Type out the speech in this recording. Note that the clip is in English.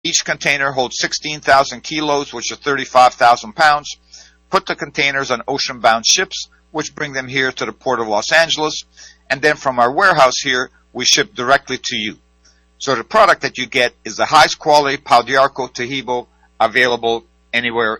Each container holds 16,000 kilos, which is 35,000 pounds. Put the containers on ocean-bound ships, which bring them here to the port of Los Angeles. And then from our warehouse here, we ship directly to you. So the product that you get is the highest quality Pau d'Arco Tahibo available anywhere